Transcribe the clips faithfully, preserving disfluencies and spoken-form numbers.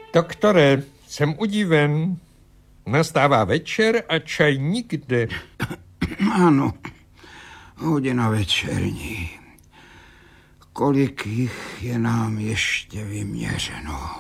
Doktore, jsem udiven. Nastává večer a čaj nikde. Ano, hodina večerní. Kolik jich je nám ještě vyměřeno?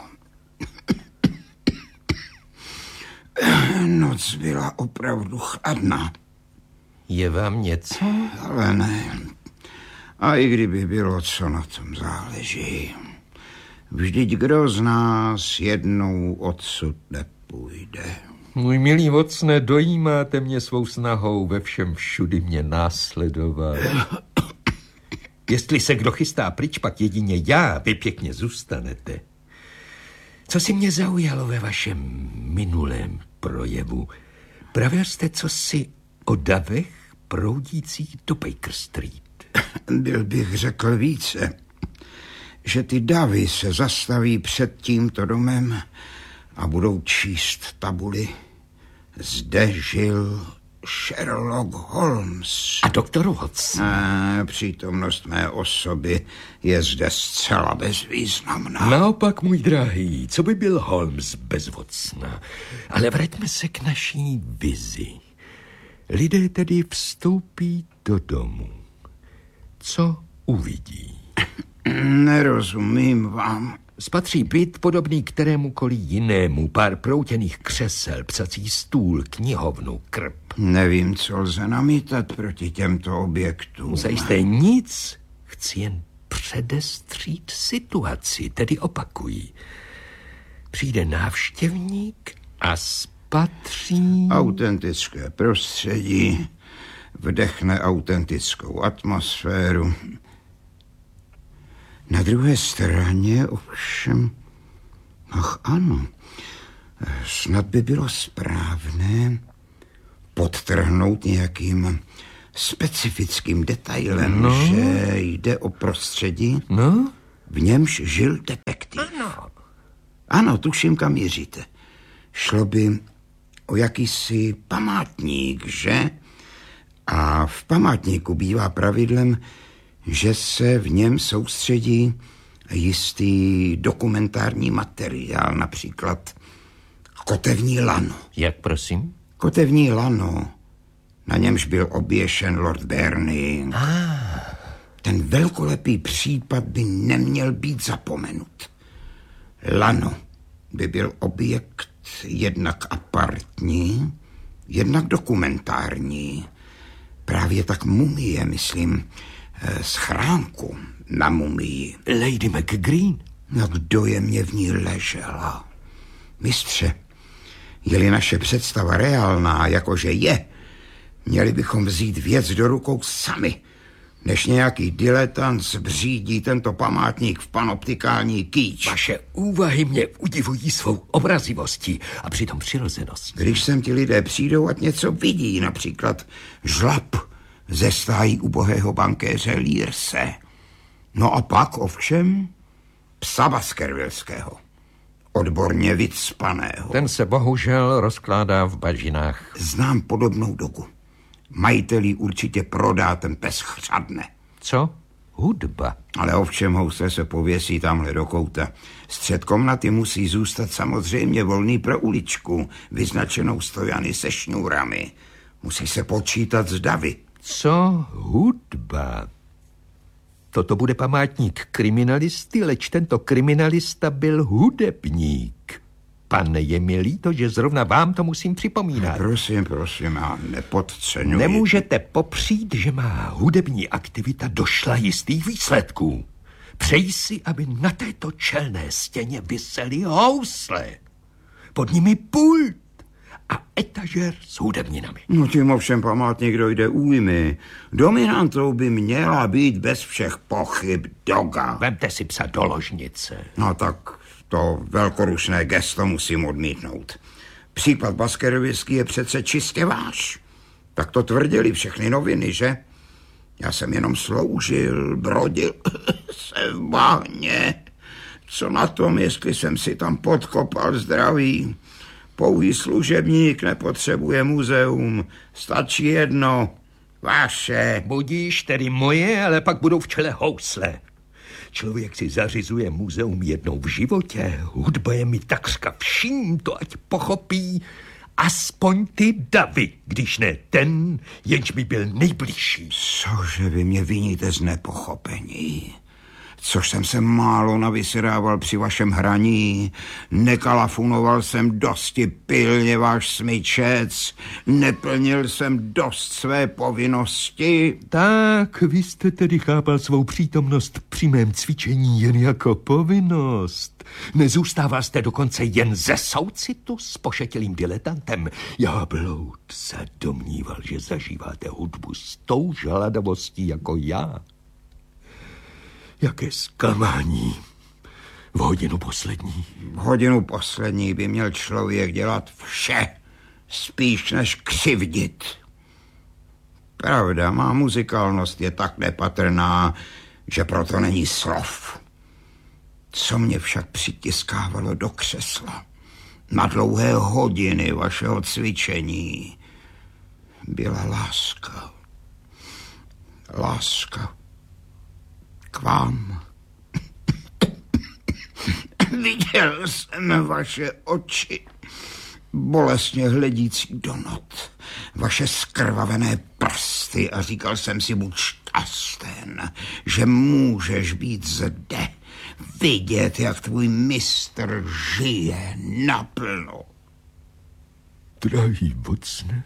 Noc byla opravdu chladná. Je vám něco? Ale ne. A i kdyby bylo, co na tom záleží. Vždyť kdo z nás jednou odsud nepůjde. Můj milý vocne, dojímáte mě svou snahou ve všem všudy mě následovat. Jestli se kdo chystá pryč, pak jedině já, vy pěkně zůstanete. Co si mě zaujalo ve vašem minulém projevu? Pravil jste cosi o davech proudících do Baker Street. Byl bych řekl více, že ty davy se zastaví před tímto domem a budou číst tabuly. Zde žil Sherlock Holmes. A doktor Watson. A přítomnost mé osoby je zde zcela bezvýznamná. Naopak, můj drahý, co by byl Holmes bez Watsona? Ale vraťme se k naší vizi. Lidé tedy vstoupí do domu. Co uvidí? Nerozumím vám. Spatří byt podobný kterémukoliv jinému, pár proutěných křesel, psací stůl, knihovnu, krb. Nevím, co lze namítat proti těmto objektům. Zajisté nic, chci jen předestřít situaci, tedy opakuji. Přijde návštěvník a spatří... Autentické prostředí, vdechne autentickou atmosféru. Na druhé straně ovšem, ach ano, snad by bylo správné podtrhnout nějakým specifickým detailem, no. Že jde o prostředí, no? v němž žil detektiv. Ano. Ano, tuším, kam míříte. Šlo by o jakýsi památník, že? A v památníku bývá pravidlem, že se v něm soustředí jistý dokumentární materiál, například kotevní lano. Jak prosím? Kotevní lano, na němž byl oběšen Lord Bernie. Ah. Ten velkolepý případ by neměl být zapomenut. Lano by byl objekt jednak apartní, jednak dokumentární. Právě tak mumie, myslím, schránku na mumii. Lady McGreen? No, kdo je mě v ní ležela? Mistře, je-li naše představa reálná, jakože je, měli bychom vzít věc do rukou sami, než nějaký diletant zbřídí tento památník v panoptikální kýč. Vaše úvahy mě udivují svou obrazivostí a přitom přirozeností. Když sem ti lidé přijdou, ať něco vidí, například žlab ze stájí ubohého bankéře Learse. No a pak ovšem psa baskervillského, odborně vycpaného. Ten se bohužel rozkládá v bažinách. Znám podobnou dogu. Majitelí určitě prodá, ten pes chřadne. Co? Hudba. Ale ovšem housle se pověsí tamhle do kouta. Střed komnaty musí zůstat samozřejmě volný pro uličku, vyznačenou stojany se šňůrami. Musí se počítat s davy. Co hudba? Toto bude památník kriminalisty, leč tento kriminalista byl hudebník. Pane, je mi líto, že zrovna vám to musím připomínat. Prosím, prosím, já nepodceňuji. Nemůžete popřít, že má hudební aktivita došla jistých výsledků. Přeji si, aby na této čelné stěně visely housle. Pod nimi pult a etažer s hudebninami. No tím ovšem památník dojde újmy. Dominantou by měla být bez všech pochyb doga. Vemte si psa do ložnice. No tak to velkorušné gesto musím odmítnout. Případ Baskervillský je přece čistě váš. Tak to tvrdili všechny noviny, že? Já jsem jenom sloužil, brodil se v bahně. Co na tom, jestli jsem si tam podkopal zdraví? Pouhý služebník nepotřebuje muzeum. Stačí jedno. Vaše. Budíš tedy moje, ale pak budou v čele housle. Člověk si zařizuje muzeum jednou v životě. Hudba je mi takřka vším, to ať pochopí aspoň ty davy, když ne ten, jenž mi byl nejbližší. Cože vy mě viníte z nepochopení? Což jsem se málo navysrával při vašem hraní, nekalafunoval jsem dosti pilně váš smyčec, neplnil jsem dost své povinnosti. Tak, vy jste tedy chápal svou přítomnost při mém cvičení jen jako povinnost. Nezůstával jste dokonce jen ze soucitu s pošetilým diletantem. Já bloud se domníval, že zažíváte hudbu s tou žaladovostí jako já. Jaké zklamání. V hodinu poslední. V hodinu poslední by měl člověk dělat vše, spíš než křivdit. Pravda, má muzikálnost je tak nepatrná, že proto není slov. Co mě však přitiskávalo do křesla na dlouhé hodiny vašeho cvičení, byla láska. Láska k vám. Viděl jsem vaše oči, bolestně hledící do not, vaše skrvavené prsty a říkal jsem si, buď šťasten, že můžeš být zde, vidět, jak tvůj mistr žije naplno. Drahý vocne,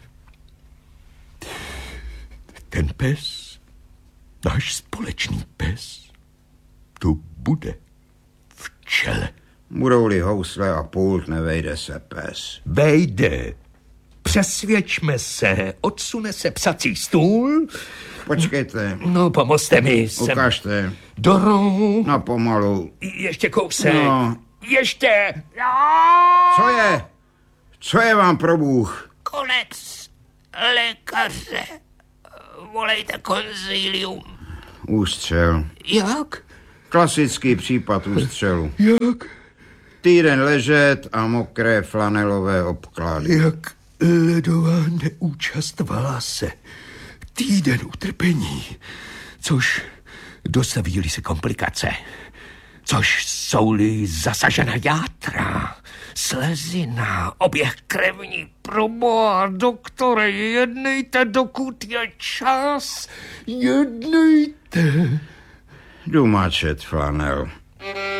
ten pes, náš společný pes, tu bude v čele. Budou-li housle a pult, nevejde se pes. Vejde. Přesvědčme se, odsune se psací stůl. Počkejte. No, pomozte mi. Jsem... Ukažte. Do rohu. No pomalu. Ještě kousek. No. Ještě. Co je? Co je vám pro Bůh? Konec lékaře. Volejte konzilium. Ústřel. Jak? Klasický případ ústřelu. Jak? Týden ležet a mokré flanelové obklady. Jak ledová neúčast Valase. Týden utrpení. Což dostaví-li se komplikace. Což jsou-li zasažena játra, slezina, oběh krevní. Proboha, doktore, jednejte, dokud je čas. Jednejte. Jdu mačet flanel.